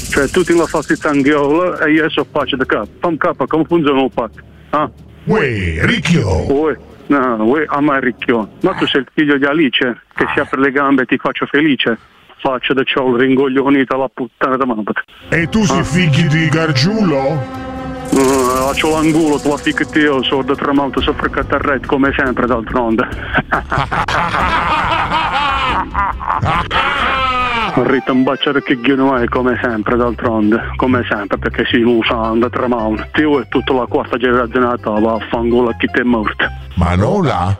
Cioè tu ti la fai tanghiola e io so faccio da capo. Fammi capo come funziona il patto. Ah? Uè, ricchio! Uè, no, uè, a me ricchio. Ma tu sei il figlio di Alice, che si apre le gambe e ti faccio felice. Faccio da ciò il ringoglionito alla puttana da mamma. E tu sei figli di Gargiulo? C'ho l'angulo, te la fica io, sordo tramonto sopra catarret come sempre d'altronde. Rita un baciare che ghino è come sempre d'altronde, come sempre perché si usa da tramonto. Io è tutta la quarta generazione va a fangola chi te è morto. Manola?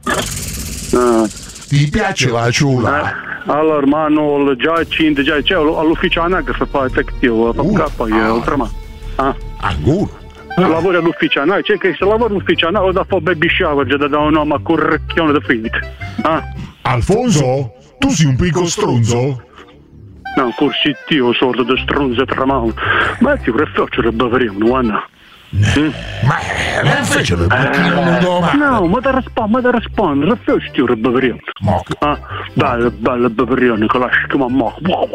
Ti piace la ciula? Allora, Manol, già è cinta, già c'è all'ufficio anagrafe fa il tectio, fa capo io, ultramonto. Angulo? Lavori all'ufficio, no? C'è che se lavori all'ufficio, no? Da fare baby shower, già da un uomo a correcchione da finita. Alfonso? Tu sei un piccolo stronzo? No, corsi io sordo da stronzo e tramano. Ma ti prefaccio da baveriamo, guarda. Ma non fece le no, ma da rispondere, raffiocci io da baveriamo. Bella baverione con la schima mo.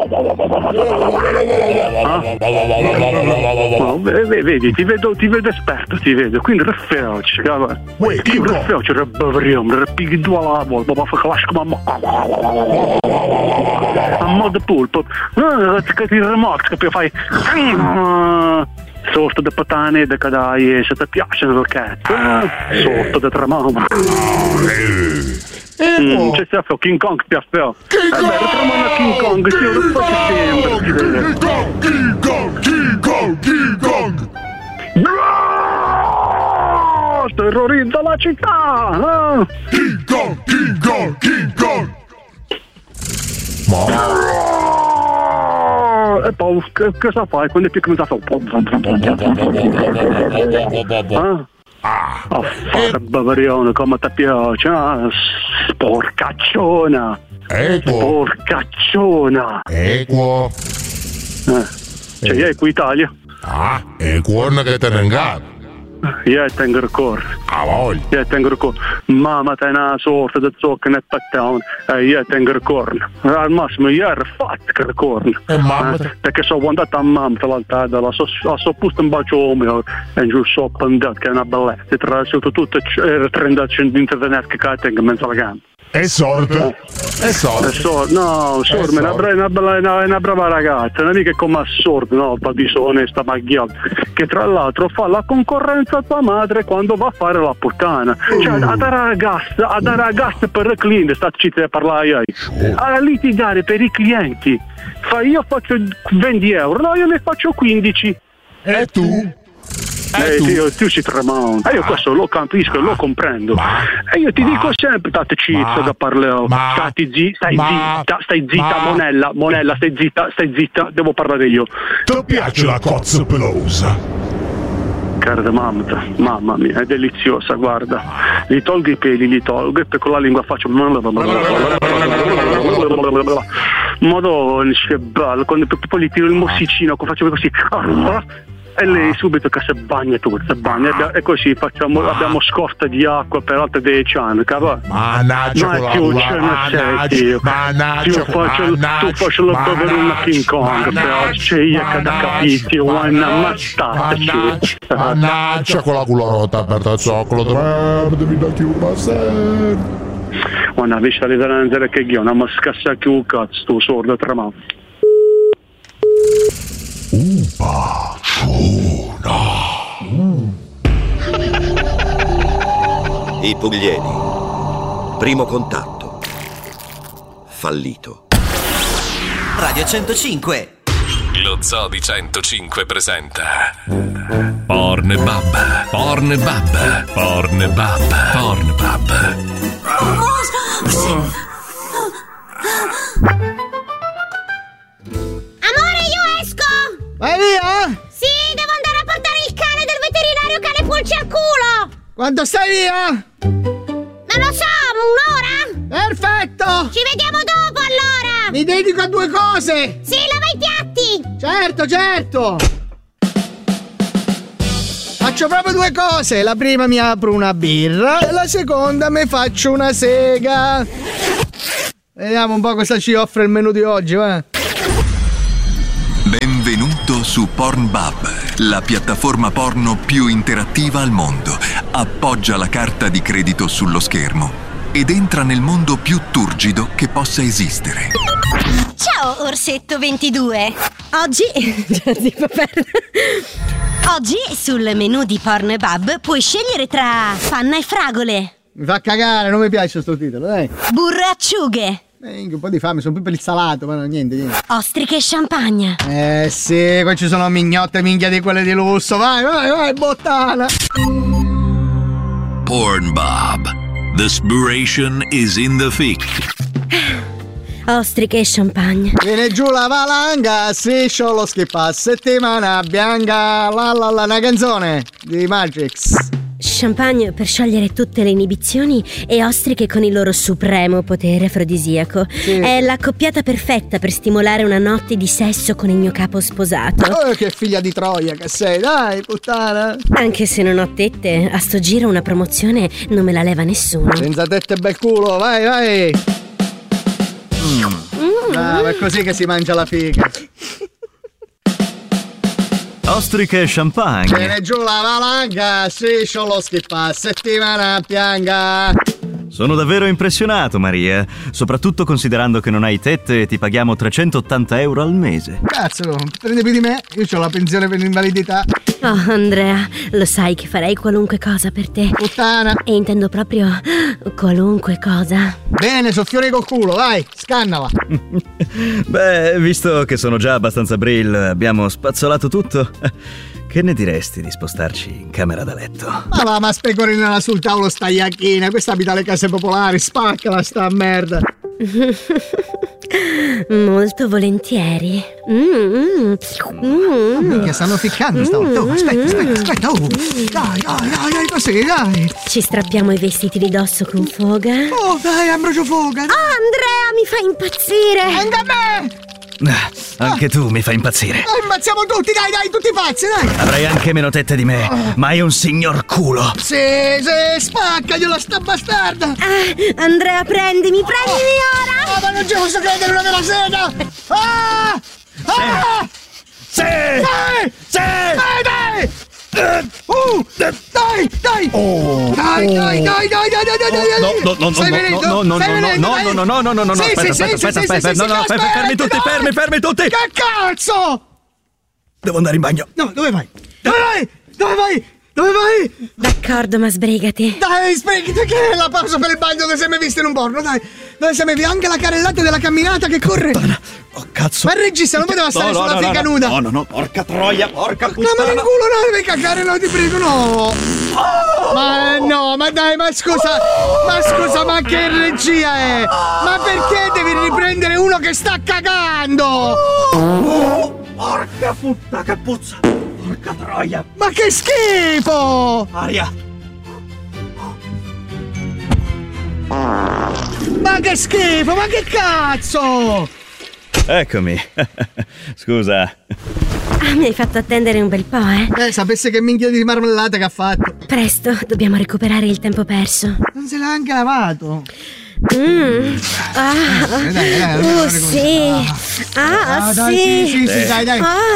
Vedi, ti vedo esperto, ti vedo, quindi raffiocci, io raffiocci da baveriamo, rapighi due alla volta, ma fa con la schima mo. A modo pulpo, che ti rimorchi, che fai... Sorto da patane, da cadai, se ti piacciono le cazzo, sorto da tramama. C'è sempre King Kong piaffeo. Tramama King Kong, sì, lo faccio sempre. King Kong! Terrorizza la città! King Kong! E poi cosa fai quando è piccolo da fare? Fare bavarione come ti piace, sporcacciona. Sporcacciona. Equo. Cioè io è qui Italia. E cuore che te ne ingato. Io tengo il cuore. Io tengo il cuore. Mamma te una sorta di zocca nel pattone e io tengo il cuore. Al massimo io ero fatto il cuore. Perché sono andato a mamma l'altra la so posto un bacio umile e giù so pandato che è una bellezza. Tra soprattutto era 30 centimetri che tengo in mezzo alla gamba. È sordo. No, sordo, è una brava ragazza, non è che come assordo, no, disonesta magliata, che tra l'altro fa la concorrenza a tua madre quando va a fare la puttana. Cioè, a dare gas per il cliente, sta zitta a parlare a litigare per i clienti. Io faccio 20 euro, no, io ne faccio 15. E tu? Tu si tremano. Io questo lo capisco, lo comprendo. E io ti dico sempre, state zitto da parlare. Stai zitta, Monella, stai zitta, devo parlare io. Ti piace la cozza pelosa? Cara mamma mia, è deliziosa, guarda. Li tolgo i peli, e per con la lingua faccio... Madonna, che bello, quando poi gli tiro il mossicino, faccio così... E lei subito che si bagna e così abbiamo scorta di acqua per altre 10 anni, cavolo. Mannaggia tu faccio la poverina King Kong, però c'è io che da capiti, una mazzata. Mannaggia con la cularota per il zoccolo, devi darti un passer. Guarda, vista le zanzare che io, non mi scassa più un cazzo, tu sordo tra mano. I Pugliesi. Primo contatto. Fallito. Radio 105. Lo Zoo di 105 presenta Pornbub. Amore, io esco! Vai via? Sì, devo andare a portare il cane del veterinario cane pulce al culo! Quanto stai via? Non lo so, un'ora? Perfetto! Ci vediamo dopo allora! Mi dedico a 2 cose! Sì, lava i piatti! Certo! Faccio proprio 2 cose. La prima mi apro una birra e la seconda mi faccio una sega. Vediamo un po' cosa ci offre il menù di oggi, va? Benvenuti su Pornbub, la piattaforma porno più interattiva al mondo. Appoggia la carta di credito sullo schermo ed entra nel mondo più turgido che possa esistere. Ciao Orsetto 22. Oggi sul menù di Pornbub puoi scegliere tra panna e fragole, Mi fa cagare, non mi piace sto titolo, dai. burro e acciughe, Un po' di fame, sono più per il salato, ma no, niente. ostriche e champagne. Sì, qua ci sono mignotte minchia di quelle di lusso. Vai, bottana. Pornbub. The spiration is in the thick. Ostriche e champagne. Viene giù la valanga, striscio lo schippa, settimana bianca, una canzone di Magix. Champagne per sciogliere tutte le inibizioni e ostriche con il loro supremo potere afrodisiaco. Sì. È l'accoppiata perfetta per stimolare una notte di sesso con il mio capo sposato. Oh, che figlia di Troia che sei, dai, puttana. Anche se non ho tette, a sto giro una promozione non me la leva nessuno. Senza tette bel culo, vai. Bravo, è così che si mangia la figa. Ostriche e champagne. Viene giù la valanga, striscio lo schippa, settimana bianca. Sono davvero impressionato, Maria. Soprattutto considerando che non hai tette e ti paghiamo 380 euro al mese. Cazzo, prende più di me? Io ho la pensione per l'invalidità. Oh, Andrea, lo sai che farei qualunque cosa per te. Puttana. E intendo proprio qualunque cosa. Bene, soffiori col culo, vai, scannala. Beh, visto che sono già abbastanza brill, abbiamo spazzolato tutto. Che ne diresti di spostarci in camera da letto? Ma specorinala sul tavolo sta iacchina. Questa abita alle case popolari, spaccala sta merda. Molto volentieri. Minchia, stanno ficcando stavolta. Oh, aspetta. Oh. Dai, così, dai. Ci strappiamo i vestiti di dosso con foga. Oh, dai, ambrocio foga. Andrea, mi fa impazzire. Anche a me. Anche tu mi fai impazzire. Ammazziamo tutti, dai, tutti pazzi, dai. Avrai anche meno tette di me, ma è un signor culo. Sì, spaccagliela sta bastarda. Andrea, prendimi ora. Ma non ci posso credere, una vera sega. Sì! Dai! Dai! No, aspetta, fermi tutti! Che cazzo? Devo andare in bagno. No, dove vai? Dove vai? D'accordo, ma sbrigati. Dai, sbrigati, che è la pausa per il bagno dove sei mai visto in un porno, dai. Dove sei mai visto anche la carrellata della camminata che corre. Oh, cazzo. Ma il regista non poteva stare sulla figa nuda. No, porca troia, porca puttana. No, ma nel culo no, devi cagare, no, ti prego, no. Ma no, ma dai, ma scusa, ma che regia è? Ma perché devi riprendere uno che sta cagando? Porca puttana, che puzza. Porca troia. Ma che schifo! Aria. Ma che schifo, ma che cazzo! Eccomi. Scusa. Mi hai fatto attendere un bel po', Sapesse che minchia di marmellata che ha fatto. Presto, dobbiamo recuperare il tempo perso. Non se l'ha anche lavato. Sì. Sì, dai.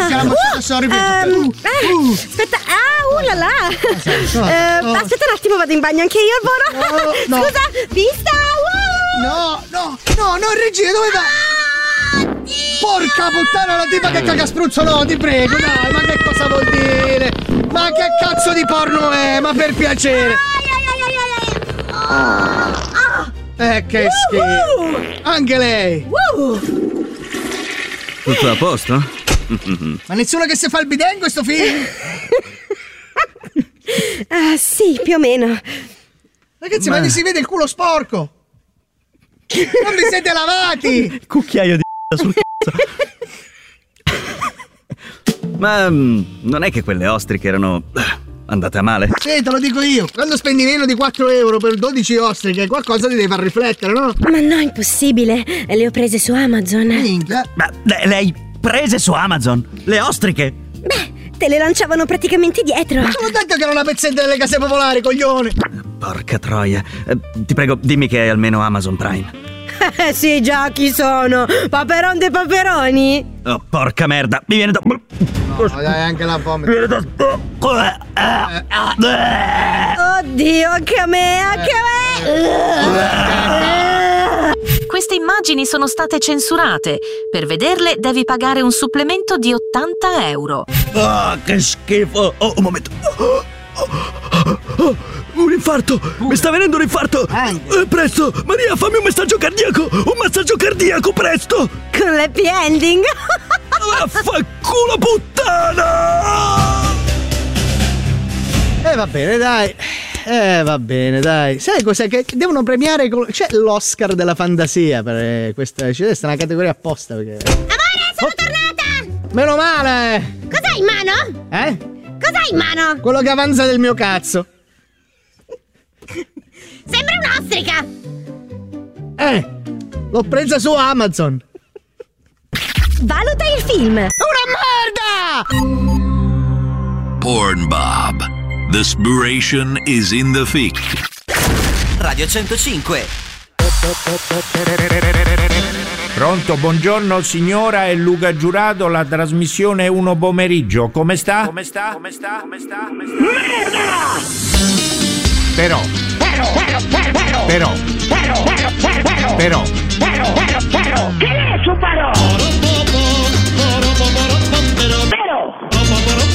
Aspetta, aspetta un attimo, vado in bagno anche io, Alvaro. Scusa, vista. No, regia, dove vai? Porca puttana, la tipa che caga spruzzo, no, ti prego, dai, ma che cosa vuol dire? Ma che cazzo di porno è? Ma per piacere. Che schifo. Anche lei. Tutto a posto? Ma nessuno che si fa il bidet in questo film? Sì, più o meno. Ragazzi, ma vi si vede il culo sporco. Non vi siete lavati. Cucchiaio di sul cazzo. Ma non è che quelle ostriche erano andate a male? Sì, te lo dico io. Quando spendi meno di 4 euro per 12 ostriche, qualcosa ti deve far riflettere, no? Ma no, impossibile. Le ho prese su Amazon. Minchia. Ma le hai prese su Amazon? Le ostriche? Beh, te le lanciavano praticamente dietro. Ma l'ho detto che era una pezzetta delle case popolari, coglione. Porca troia. Ti prego, dimmi che hai almeno Amazon Prime. Sì, già, chi sono? Paperon dei paperoni? Oh, porca merda. Mi viene da... No, dai, anche la vomito. Oddio, anche a me. Queste immagini sono state censurate. Per vederle devi pagare un supplemento di 80 euro. Ah, che schifo! Oh, un momento. Un infarto! Mi sta venendo un infarto! Presto! Maria, fammi un massaggio cardiaco! Un massaggio cardiaco, presto! Con l'happy ending! Vaffanculo puttana! Va bene, dai. Sai cos'è? Che devono premiare. C'è l'Oscar della fantasia per questa. C'è una categoria apposta. Perché... Amore, sono tornata! Meno male! Cos'hai in mano? Cos'hai in mano? Quello che avanza del mio cazzo. Sembra un'ostrica! L'ho presa su Amazon. Valuta il film. Una merda! Pornbub. The spiration is in the fic. Radio 105. Pronto, buongiorno signora, è Luca Giurato, la trasmissione è Uno Pomeriggio. Come sta? Merda! Però. Che ne so, però?